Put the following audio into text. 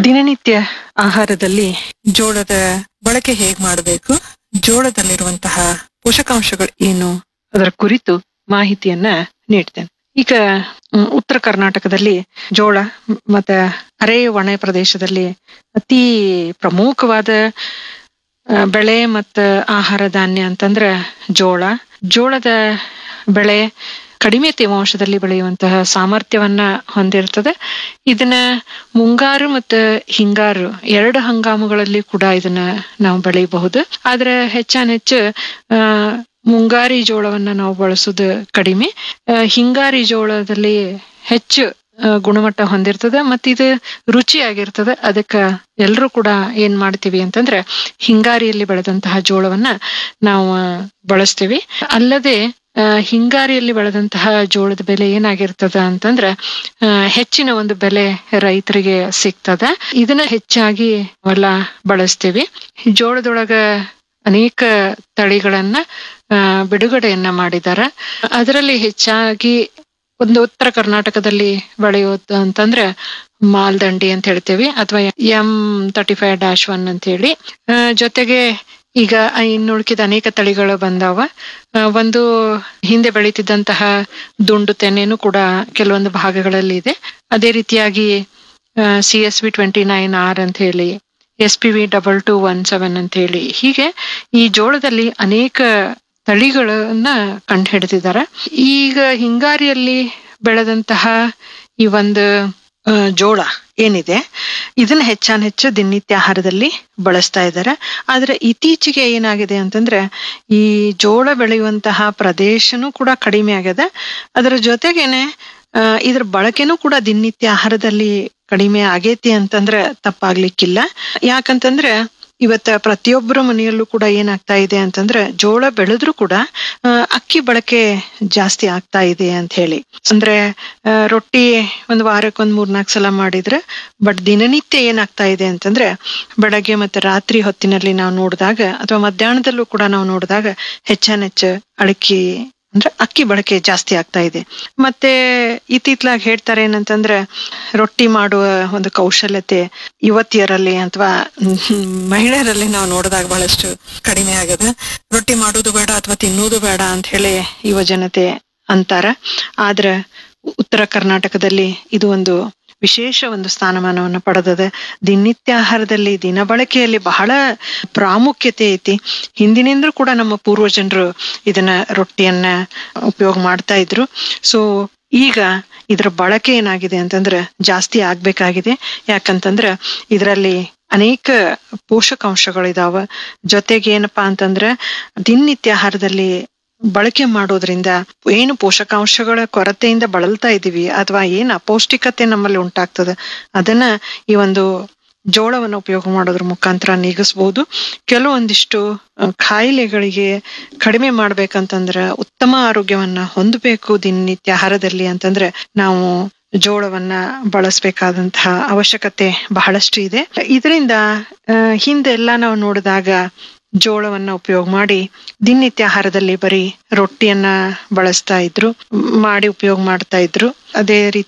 ದಿನನಿತ್ಯ ಆಹಾರದಲ್ಲಿ ಜೋಳದ ಬಳಕೆ ಹೇಗ್ ಮಾಡಬೇಕು, ಜೋಳದಲ್ಲಿರುವಂತಹ ಪೋಷಕಾಂಶಗಳು ಏನು, ಅದರ ಕುರಿತು ಮಾಹಿತಿಯನ್ನ ನೀಡ್ತೇನೆ. ಈಗ ಉತ್ತರ ಕರ್ನಾಟಕದಲ್ಲಿ ಜೋಳ ಮತ್ತೆ ಅರೆ ಒಣ ಪ್ರದೇಶದಲ್ಲಿ ಅತಿ ಪ್ರಮುಖವಾದ ಬೆಳೆ ಮತ್ತು ಆಹಾರ ಧಾನ್ಯ ಅಂತಂದ್ರ ಜೋಳ. ಜೋಳದ ಬೆಳೆ ಕಡಿಮೆ ತೇವಾಂಶದಲ್ಲಿ ಬೆಳೆಯುವಂತಹ ಸಾಮರ್ಥ್ಯವನ್ನ ಹೊಂದಿರ್ತದೆ. ಇದನ್ನ ಮುಂಗಾರು ಮತ್ತು ಹಿಂಗಾರು ಎರಡು ಹಂಗಾಮುಗಳಲ್ಲಿ ಕೂಡ ಇದನ್ನ ನಾವು ಬೆಳೆಯಬಹುದು. ಆದ್ರೆ ಹೆಚ್ಚಾನೆಚ್ಚು ಮುಂಗಾರಿ ಜೋಳವನ್ನ ನಾವು ಬಳಸೋದು ಕಡಿಮೆ. ಹಿಂಗಾರಿ ಜೋಳದಲ್ಲಿ ಹೆಚ್ಚು ಗುಣಮಟ್ಟ ಹೊಂದಿರ್ತದೆ ಮತ್ತೆ ಇದು ರುಚಿಯಾಗಿರ್ತದೆ. ಅದಕ್ಕ ಎಲ್ರೂ ಕೂಡ ಏನ್ ಮಾಡ್ತೀವಿ ಅಂತಂದ್ರೆ ಹಿಂಗಾರಿಯಲ್ಲಿ ಬೆಳೆದಂತಹ ಜೋಳವನ್ನ ನಾವು ಬಳಸ್ತೀವಿ. ಅಲ್ಲದೆ ಹಿಂಗಾರಿಯಲ್ಲಿ ಬೆಳೆದಂತಹ ಜೋಳದ ಬೆಲೆ ಏನಾಗಿರ್ತದ ಅಂತಂದ್ರ ಹೆಚ್ಚಿನ ಒಂದು ಬೆಲೆ ರೈತರಿಗೆ ಸಿಗ್ತದ. ಇದನ್ನ ಹೆಚ್ಚಾಗಿ ಹೊಲ ಬಳಸ್ತೀವಿ. ಜೋಳದೊಳಗ ಅನೇಕ ತಳಿಗಳನ್ನ ಬಿಡುಗಡೆಯನ್ನ ಮಾಡಿದಾರ. ಅದರಲ್ಲಿ ಹೆಚ್ಚಾಗಿ ಒಂದು ಉತ್ತರ ಕರ್ನಾಟಕದಲ್ಲಿ ಬೆಳೆಯೋದು ಅಂತಂದ್ರೆ ಮಾಲ್ದಂಡಿ ಅಂತ ಹೇಳ್ತೇವಿ, ಅಥವಾ M35-1 ಅಂತ ಹೇಳಿ. ಜೊತೆಗೆ ಈಗ ಇನ್ನುಳಿದ ಅನೇಕ ತಳಿಗಳು ಬಂದಾವ. ಒಂದು ಹಿಂದೆ ಬೆಳೀತಿದ್ದಂತಹ ದುಂಡು ತೆನೆನೂ ಕೂಡ ಕೆಲವೊಂದು ಭಾಗಗಳಲ್ಲಿ ಇದೆ. ಅದೇ ರೀತಿಯಾಗಿ CSV29R ಅಂತ ಹೇಳಿ, SPV2217 ಅಂತ ಹೇಳಿ, ಹೀಗೆ ಈ ಜೋಳದಲ್ಲಿ ಅನೇಕ ತಳಿಗಳನ್ನ ಕಂಡು ಹಿಡಿದಿದ್ದಾರೆ. ಈಗ ಹಿಂಗಾರಿಯಲ್ಲಿ ಬೆಳೆದಂತಹ ಈ ಒಂದು ಜೋಳ ಏನಿದೆ ಇದನ್ನ ಹೆಚ್ಚು ದಿನನಿತ್ಯ ಆಹಾರದಲ್ಲಿ ಬಳಸ್ತಾ ಇದ್ದಾರೆ. ಆದ್ರೆ ಇತ್ತೀಚೆಗೆ ಏನಾಗಿದೆ ಅಂತಂದ್ರೆ ಈ ಜೋಳ ಬೆಳೆಯುವಂತಹ ಪ್ರದೇಶನೂ ಕೂಡ ಕಡಿಮೆ ಆಗಿದೆ. ಅದರ ಜೊತೆಗೇನೆ ಇದ್ರ ಬಳಕೆನೂ ಕೂಡ ದಿನನಿತ್ಯ ಆಹಾರದಲ್ಲಿ ಕಡಿಮೆ ಆಗೇತಿ ಅಂತಂದ್ರೆ ತಪ್ಪಾಗ್ಲಿಕ್ಕಿಲ್ಲ. ಯಾಕಂತಂದ್ರೆ ಇವತ್ತ ಪ್ರತಿಯೊಬ್ಬರ ಮನೆಯಲ್ಲೂ ಕೂಡ ಏನಾಗ್ತಾ ಇದೆ ಅಂತಂದ್ರೆ ಜೋಳ ಬೆಳೆದ್ರು ಕೂಡ ಅಕ್ಕಿ ಬಳಕೆ ಜಾಸ್ತಿ ಆಗ್ತಾ ಇದೆ ಅಂತ ಹೇಳಿ. ಅಂದ್ರೆ ರೊಟ್ಟಿ ಒಂದು ವಾರಕ್ಕೆ 3-4 ಸಲ ಮಾಡಿದ್ರೆ, ಬಟ್ ದಿನನಿತ್ಯ ಏನಾಗ್ತಾ ಇದೆ ಅಂತಂದ್ರೆ ಬೆಳಗ್ಗೆ ಮತ್ತೆ ರಾತ್ರಿ ಹೊತ್ತಿನಲ್ಲಿ ನಾವು ನೋಡಿದಾಗ ಅಥವಾ ಮಧ್ಯಾಹ್ನದಲ್ಲೂ ಕೂಡ ನಾವು ನೋಡಿದಾಗ ಹೆಚ್ಚಾನೆಚ್ಚು ಅಂದ್ರೆ ಅಕ್ಕಿ ಬಳಕೆ ಜಾಸ್ತಿ ಆಗ್ತಾ ಇದೆ. ಮತ್ತೆ ಇತ್ತಿತ್ಲಾಗಿ ಹೇಳ್ತಾರೆ ಏನಂತಂದ್ರೆ ರೊಟ್ಟಿ ಮಾಡುವ ಒಂದು ಕೌಶಲ್ಯತೆ ಯುವತಿಯರಲ್ಲಿ ಅಥವಾ ಮಹಿಳೆಯರಲ್ಲಿ ನಾವು ನೋಡಿದಾಗ ಬಹಳಷ್ಟು ಕಡಿಮೆ ಆಗದ. ರೊಟ್ಟಿ ಮಾಡೋದು ಬೇಡ ಅಥವಾ ತಿನ್ನೋದು ಬೇಡ ಅಂತ ಹೇಳಿ ಯುವ ಜನತೆ ಅಂತಾರ. ಆದ್ರ ಉತ್ತರ ಕರ್ನಾಟಕದಲ್ಲಿ ಇದು ಒಂದು ವಿಶೇಷ ಒಂದು ಸ್ಥಾನಮಾನವನ್ನು ಪಡೆದದ. ದಿನನಿತ್ಯ ಆಹಾರದಲ್ಲಿ ದಿನ ಬಳಕೆಯಲ್ಲಿ ಬಹಳ ಪ್ರಾಮುಖ್ಯತೆ ಐತಿ. ಹಿಂದಿನಿಂದಲೂ ಕೂಡ ನಮ್ಮ ಪೂರ್ವಜನರು ಇದನ್ನ ರೊಟ್ಟಿಯನ್ನ ಉಪಯೋಗ ಮಾಡ್ತಾ ಇದ್ರು. ಸೊ ಈಗ ಇದರ ಬಳಕೆ ಏನಾಗಿದೆ ಅಂತಂದ್ರೆ ಜಾಸ್ತಿ ಆಗ್ಬೇಕಾಗಿದೆ. ಯಾಕಂತಂದ್ರ ಇದರಲ್ಲಿ ಅನೇಕ ಪೋಷಕಾಂಶಗಳಿದಾವ. ಜೊತೆಗೆ ಏನಪ್ಪಾ ಅಂತಂದ್ರ ದಿನನಿತ್ಯ ಆಹಾರದಲ್ಲಿ ಬಳಕೆ ಮಾಡೋದ್ರಿಂದ ಏನು ಪೋಷಕಾಂಶಗಳ ಕೊರತೆಯಿಂದ ಬಳಲ್ತಾ ಇದೀವಿ ಅಥವಾ ಏನ್ ಅಪೌಷ್ಟಿಕತೆ ನಮ್ಮಲ್ಲಿ ಉಂಟಾಗ್ತದೆ ಅದನ್ನ ಈ ಒಂದು ಜೋಳವನ್ನು ಉಪಯೋಗ ಮಾಡೋದ್ರ ಮುಖಾಂತರ ನೀಗಿಸ್ಬಹುದು. ಕೆಲವೊಂದಿಷ್ಟು ಕಾಯಿಲೆಗಳಿಗೆ ಕಡಿಮೆ ಮಾಡ್ಬೇಕಂತಂದ್ರ, ಉತ್ತಮ ಆರೋಗ್ಯವನ್ನ ಹೊಂದಬೇಕು ದಿನನಿತ್ಯ ಆಹಾರದಲ್ಲಿ ಅಂತಂದ್ರೆ ನಾವು ಜೋಳವನ್ನ ಬಳಸಬೇಕಾದಂತಹ ಅವಶ್ಯಕತೆ ಬಹಳಷ್ಟು ಇದೆ. ಇದರಿಂದ ಹಿಂದೆಲ್ಲ ನಾವು ನೋಡಿದಾಗ ಜೋಳವನ್ನ ಉಪಯೋಗ ಮಾಡಿ ದಿನನಿತ್ಯ ಆಹಾರದಲ್ಲಿ ಬರೀ ರೊಟ್ಟಿಯನ್ನ ಬಳಸ್ತಾ ಇದ್ರು, ಮಾಡಿ ಉಪಯೋಗ ಮಾಡ್ತಾ ಇದ್ರು. ಅದೇ